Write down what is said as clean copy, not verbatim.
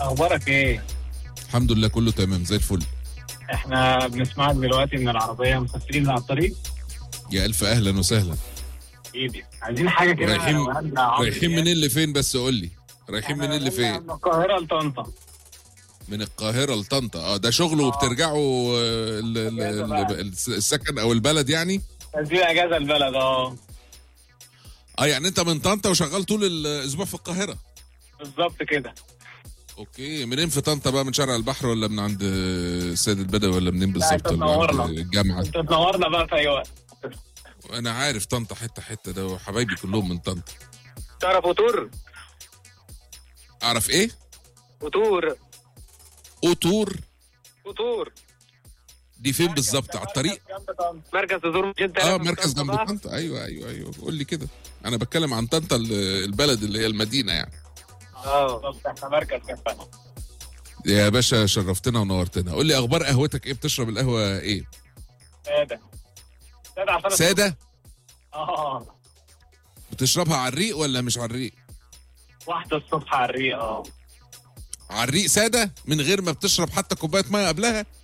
اخبارك ايه؟ الحمد لله كله تمام زي الفل. احنا بنسمعك دلوقتي من العربيه، مسافرين على الطريق. يا الف اهلا وسهلا. ايدي عايزين حاجه كده. رايحين منين لفين بس قول لي. رايحين منين لفين؟ من القاهره لطنطا. من القاهره لطنطا. ده شغل وبترجعوا السكن او البلد يعني. دي اجازه البلد. يعني انت من طنطا وشغال طول الاسبوع في القاهره. بالظبط كده. اوكي، منين في طنطا بقى؟ من شارع البحر ولا من عند السيد البدوي ولا منين بالظبط؟ ولا عند الجامعه؟ انت تنورنا بقى في اي وقت. انا عارف طنطا حته حته، ده وحبايبي كلهم من طنطا. تعرف وتور؟ اعرف ايه؟ وتور. قطور دي فين بالظبط؟ على الطريق؟ مركز تزور مش انت؟ مركز جنب طنطا. ايوه قول لي كده. انا بتكلم عن طنطا البلد اللي هي المدينه يعني. احنا مركز جنبنا. يا باشا شرفتنا ونورتنا. قول لي اخبار قهوتك ايه؟ بتشرب القهوه ايه؟ ساده. بتشربها على الريق ولا مش على الريق؟ واحده الصبح على الريق. على الريق ساده من غير ما بتشرب حتى كوبايه ميه قبلها؟